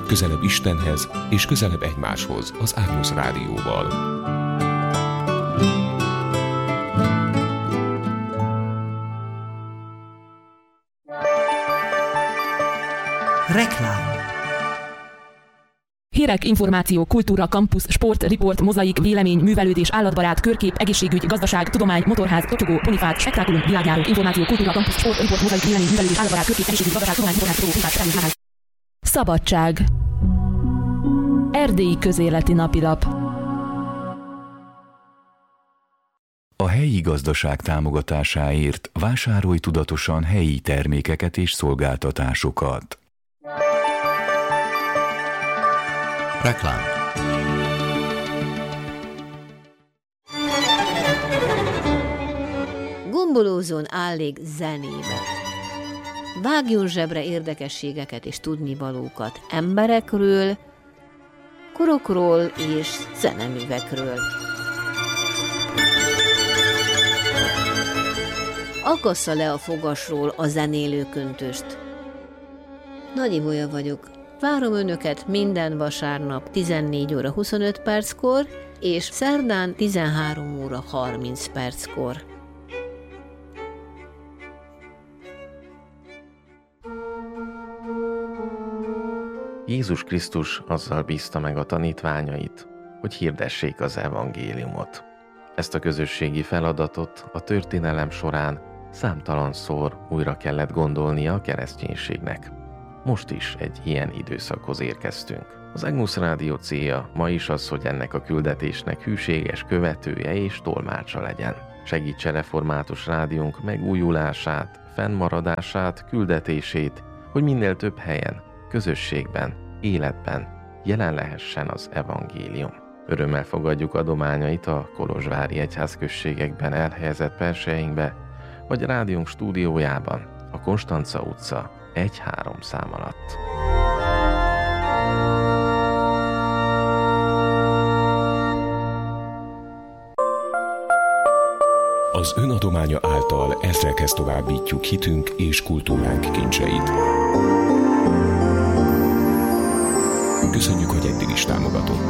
Közelebb Istenhez és közelebb egymáshoz az Agnus Rádióval. Reklám. Hírek, információ, kultúra, kampusz, sport, riport, mozaik, vélemény, művelődés, állatbarát, körkép, egészségügy, gazdaság, tudomány, motorház, totyogó, ponifát, spektákulum, világjáró, információ, kultúra, kampusz, sport, riport, mozaik, vélemény, művelődés, állatbarát, körkép, egészségügy, gazdaság, tudomány, motorház, totyogó, ponifát, spektákulum. Szabadság. Erdélyi Közéleti Napilap. A helyi gazdaság támogatásáért vásárolj tudatosan helyi termékeket és szolgáltatásokat. Reklám. Gombolózzon állék zenébe. Vágjon zsebre érdekességeket és tudnivalókat emberekről, korokról és zeneművekről. Akassza le a fogasról a zenélő köntöst. Nagy Ibolya vagyok. Várom önöket minden vasárnap 14 óra 25 perckor, és szerdán 13 óra 30 perckor. Jézus Krisztus azzal bízta meg a tanítványait, hogy hirdessék az evangéliumot. Ezt a közösségi feladatot a történelem során számtalanszor újra kellett gondolnia a kereszténységnek. Most is egy ilyen időszakhoz érkeztünk. Az Agnus Rádió célja ma is az, hogy ennek a küldetésnek hűséges követője és tolmácsa legyen. Segítse református rádiónk megújulását, fennmaradását, küldetését, hogy minél több helyen, közösségben, életben jelen lehessen az evangélium. Örömmel fogadjuk adományait a kolozsvári egyházközségekben elhelyezett perseinkbe, vagy a rádiónk stúdiójában, a Konstanca utca 1-3 szám alatt. Az ön adománya által ezrekhez továbbítjuk hitünk és kultúránk kincseit. Köszönjük, hogy eddig is támogatott.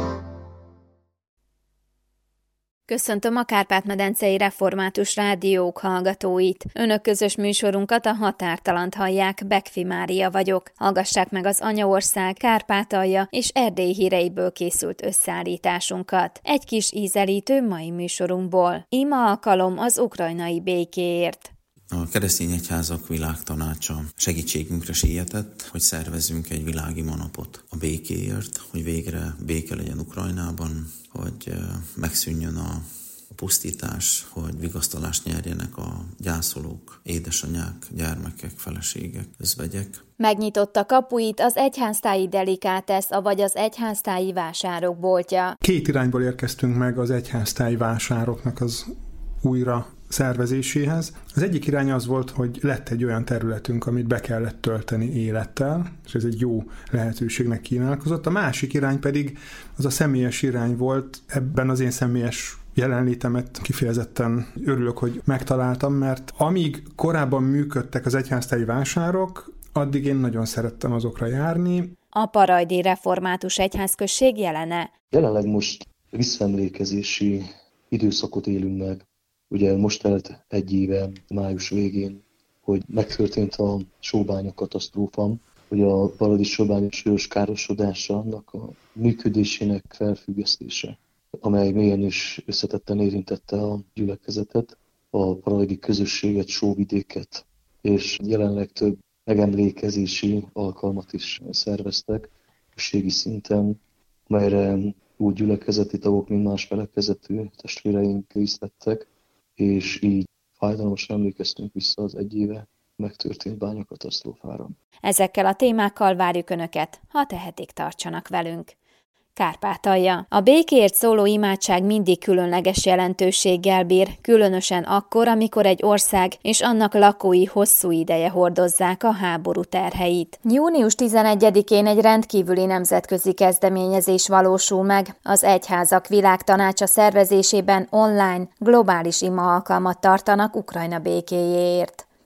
Köszöntöm a Kárpát-medencei Református Rádiók hallgatóit. Önök közös műsorunkat, a Határtalant hallják, Bekfi Mária vagyok. Hallgassák meg az Anyaország, Kárpátalja és Erdély híreiből készült összeállításunkat. Egy kis ízelítő mai műsorunkból. Ima alkalom az ukrajnai békéért. A Keresztény Egyházak Világtanácsa segítségünkre sietett, hogy szervezzünk egy világima napot a békéért, hogy végre béke legyen Ukrajnában, hogy megszűnjön a pusztítás, hogy vigasztalást nyerjenek a gyászolók, édesanyák, gyermekek, feleségek, özvegyek. Megnyitotta kapuit az egyháztáji delikátesz, avagy az egyháztáji vásárok boltja. Két irányból érkeztünk meg az egyháztáji vásároknak az újra szervezéséhez. Az egyik irány az volt, hogy lett egy olyan területünk, amit be kellett tölteni élettel, és ez egy jó lehetőségnek kínálkozott. A másik irány pedig az a személyes irány volt. Ebben az én személyes jelenlétemet kifejezetten örülök, hogy megtaláltam, mert amíg korábban működtek az egyháztáji vásárok, addig én nagyon szerettem azokra járni. A Parajdi Református Egyházközség jelene. Jelenleg most visszaemlékezési időszakot élünk meg. Ugye most telt egy éve, május végén, hogy megtörtént a sóbánya katasztrófa, hogy a Parajdi sóbánya súlyos károsodása, annak a működésének felfüggesztése, amely mélyen és összetetten érintette a gyülekezetet, a parajdi közösséget, sóvidéket, és jelenleg több megemlékezési alkalmat is szerveztek közösségi szinten, amelyre úgy gyülekezeti tagok, mint más felekezetű testvéreink részt vettek, és így fájdalmasan emlékeztünk vissza az egy éve megtörtént bányakatasztrófára. Ezekkel a témákkal várjuk Önöket, ha tehetik, tartsanak velünk. Kárpátalja. A békéért szóló imádság mindig különleges jelentőséggel bír, különösen akkor, amikor egy ország és annak lakói hosszú ideje hordozzák a háború terheit. Június 11-én egy rendkívüli nemzetközi kezdeményezés valósul meg. Az Egyházak Világtanácsa szervezésében online, globális ima alkalmat tartanak Ukrajna békéjéért.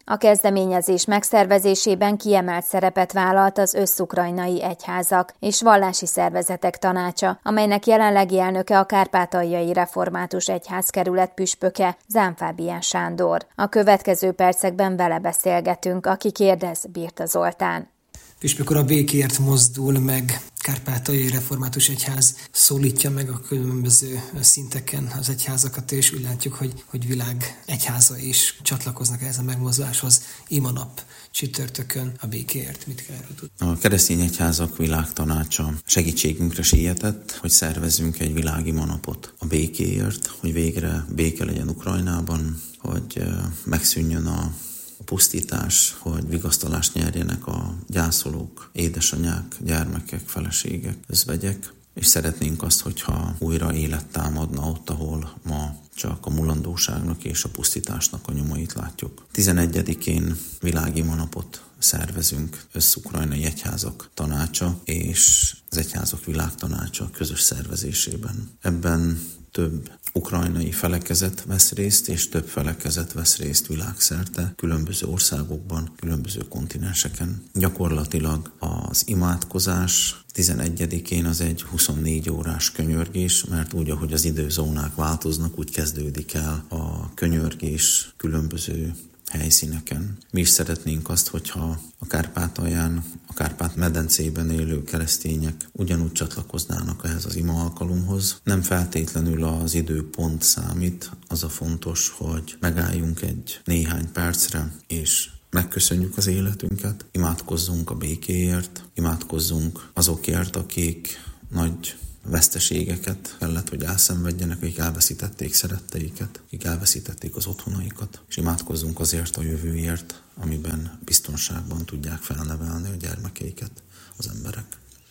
A kezdeményezés megszervezésében kiemelt szerepet vállalt az Összukrajnai Egyházak és Vallási Szervezetek Tanácsa, amelynek jelenlegi elnöke a Kárpátaljai Református Egyházkerület püspöke, Zám Fábián Sándor. A következő percekben vele beszélgetünk, aki kérdez, Birta Zoltán. Püspök úr, a békéért mozdul meg, Kárpátaljai Református Egyház szólítja meg a különböző szinteken az egyházakat, és úgy látjuk, hogy világ egyháza is csatlakoznak ehhez a megmozduláshoz. Imanap csütörtökön a békéért. Mit kell erről tudni? A Keresztény Egyházak Világtanácsa segítségünkre sietett, hogy szervezzünk egy világi imanapot a békéért, hogy végre béke legyen Ukrajnában, hogy megszűnjön a pusztítás, hogy vigasztalást nyerjenek a gyászolók, édesanyák, gyermekek, feleségek, özvegyek, és szeretnénk azt, hogyha újra élet támadna ott, ahol ma csak a mulandóságnak és a pusztításnak a nyomait látjuk. 11-én világi imanapot szervezünk, Összukrajnai Egyházak Tanácsa és az Egyházak Világtanácsa közös szervezésében. Ebben több ukrajnai felekezet vesz részt, és több felekezet vesz részt világszerte, különböző országokban, különböző kontinenseken. Gyakorlatilag az imádkozás 11-én az egy 24 órás könyörgés, mert úgy, ahogy az időzónák változnak, úgy kezdődik el a könyörgés különböző helyszíneken. Mi is szeretnénk azt, hogyha a Kárpátalján, a Kárpát-medencében élő keresztények ugyanúgy csatlakoznának ehhez az ima alkalomhoz. Nem feltétlenül az időpont számít, az a fontos, hogy megálljunk egy néhány percre, és megköszönjük az életünket, imádkozzunk a békéért, imádkozzunk azokért, akik nagy veszteségeket kellett, hogy elszenvedjenek, akik elveszítették szeretteiket, akik elveszítették az otthonaikat, és imádkozzunk azért a jövőért, amiben biztonságban tudják felnevelni a gyermekeiket az emberek.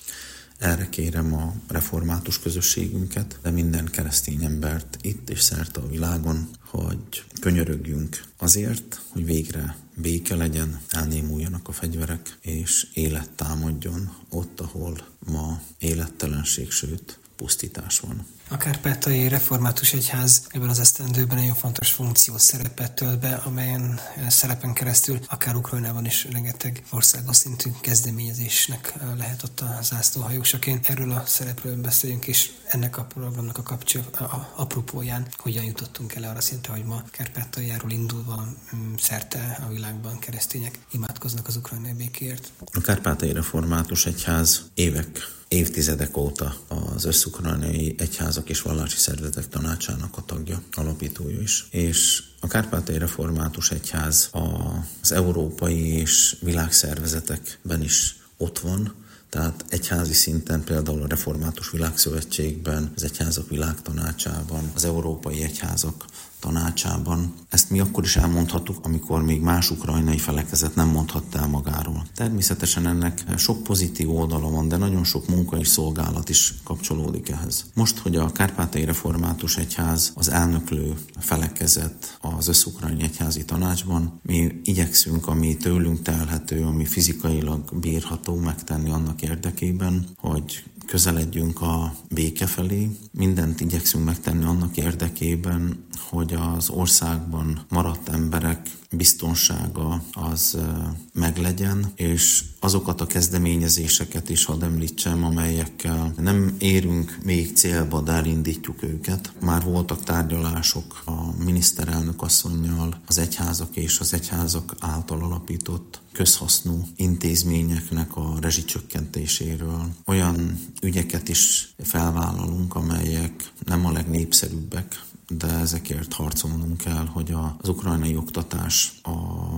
Erre kérem a református közösségünket, de minden keresztény embert itt és szerte a világon, hogy könyörögjünk azért, hogy végre béke legyen, elnémuljanak a fegyverek, és élet támadjon ott, ahol ma élettelenség, sőt pusztítás van. A Kárpátaljai Református Egyház ebben az esztendőben nagyon fontos funkciót szerepet tölt be, amelyen szerepen keresztül akár Ukrajnában is rengeteg országos szintű kezdeményezésnek lehet ott a zászlóhajósaként. Erről a szerepről beszéljünk, és ennek a programnak a apropóján hogyan jutottunk el arra szintre, hogy ma Kárpátaljáról indulva szerte a világban keresztények imádkoznak az ukrajnai békéért. A Kárpátaljai Református Egyház évtizedek óta az Összukrajnai Egyházak és Vallási Szervezetek Tanácsának a tagja, alapítója is. És a Kárpátaljai Református Egyház az európai és világszervezetekben is ott van, tehát egyházi szinten például a Református Világszövetségben, az Egyházak Világtanácsában, az Európai Egyházak Tanácsában. Ezt mi akkor is elmondhattuk, amikor még más ukrajnai felekezet nem mondhatta el magáról. Természetesen ennek sok pozitív oldala van, de nagyon sok munka és szolgálat is kapcsolódik ehhez. Most, hogy a Kárpátaljai Református Egyház az elnöklő felekezet az Összukrajnai Egyházi Tanácsban, mi igyekszünk, ami tőlünk telhető, ami fizikailag bírható megtenni annak érdekében, hogy közeledjünk a béke felé. Mindent igyekszünk megtenni annak érdekében, hogy az országban maradt emberek biztonsága az meglegyen, és azokat a kezdeményezéseket is hadd említsem, amelyekkel nem érünk még célba, de elindítjuk őket. Már voltak tárgyalások a miniszterelnök asszonnyal, az egyházak és az egyházak által alapított közhasznú intézményeknek a rezsicsökkentéséről. Olyan ügyeket is felvállalunk, amelyek nem a legnépszerűbbek, de ezekért harcolnunk kell, hogy az ukrajnai oktatás, a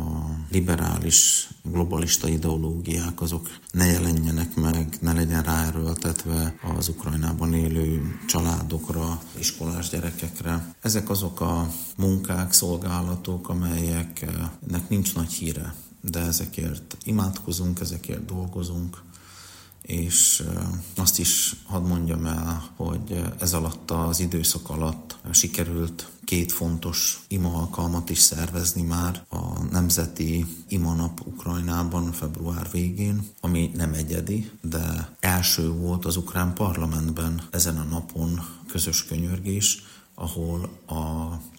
liberális, globalista ideológiák azok ne jelenjenek meg, ne legyen ráerőltetve az Ukrajnában élő családokra, iskolás gyerekekre. Ezek azok a munkák, szolgálatok, amelyeknek nincs nagy híre, de ezekért imádkozunk, ezekért dolgozunk, és azt is hadd mondjam el, hogy ez alatt az időszak alatt sikerült 2 fontos ima alkalmat is szervezni már, a Nemzeti Imanap Ukrajnában február végén, ami nem egyedi, de első volt az ukrán parlamentben ezen a napon közös könyörgés, ahol a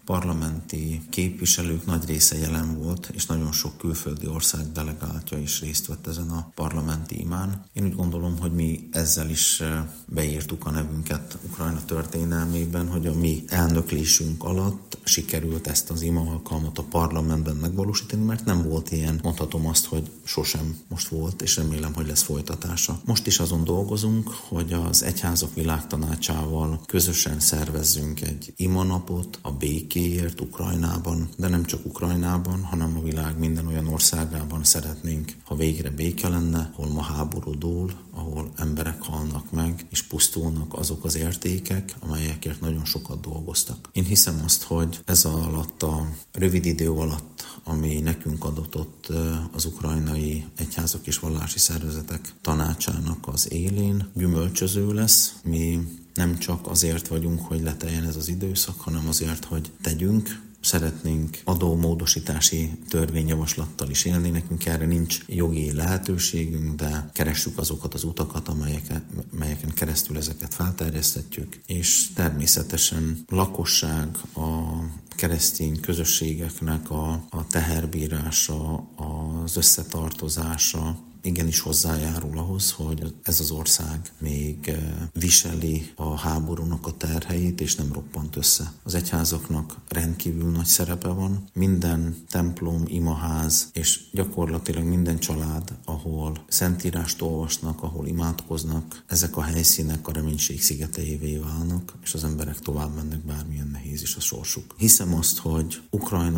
parlamenti képviselők nagy része jelen volt, és nagyon sok külföldi ország delegáltja is részt vett ezen a parlamenti imán. Én úgy gondolom, hogy mi ezzel is beírtuk a nevünket Ukrajna történelmében, hogy a mi elnöklésünk alatt sikerült ezt az ima alkalmat a parlamentben megvalósítani, mert nem volt ilyen, mondhatom azt, hogy sosem most volt, és remélem, hogy lesz folytatása. Most is azon dolgozunk, hogy az Egyházak Világtanácsával közösen szervezzünk egy imanapot a békéért Ukrajnában, de nem csak Ukrajnában, hanem a világ minden olyan országában szeretnénk, ha végre béke lenne, ahol ma háború dúl, ahol emberek halnak meg, és pusztulnak azok az értékek, amelyekért nagyon sokat dolgoztak. Én hiszem azt, hogy ez alatt a rövid idő alatt, ami nekünk adatott az ukrajnai egyházak és vallási szervezetek tanácsának az élén, gyümölcsöző lesz. Mi nem csak azért vagyunk, hogy leteljen ez az időszak, hanem azért, hogy tegyünk. Szeretnénk adómódosítási törvényjavaslattal is élni, nekünk erre nincs jogi lehetőségünk, de keressük azokat az utakat, amelyeken keresztül ezeket felterjeszthetjük, és természetesen lakosság, a keresztény közösségeknek a teherbírása, az összetartozása, igenis hozzájárul ahhoz, hogy ez az ország még viseli a háborúnak a terheit, és nem roppant össze. Az egyházaknak rendkívül nagy szerepe van. Minden templom, imaház, és gyakorlatilag minden család, ahol szentírást olvasnak, ahol imádkoznak, ezek a helyszínek a reménység szigeteivé válnak, és az emberek tovább mennek, bármilyen nehéz is a sorsuk. Hiszem azt, hogy Ukrajna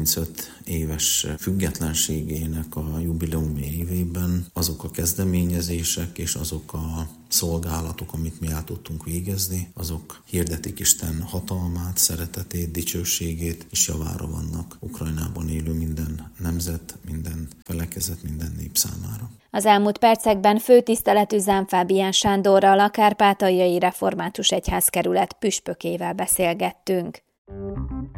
35 éves függetlenségének a jubileumi évében azok a kezdeményezések és azok a szolgálatok, amit mi el tudtunk végezni, azok hirdetik Isten hatalmát, szeretetét, dicsőségét, és javára vannak Ukrajnában élő minden nemzet, minden felekezet, minden nép számára. Az elmúlt percekben főtiszteletű Zámfábián Sándorral, a Kárpátaljai Református Egyházkerület püspökével beszélgettünk.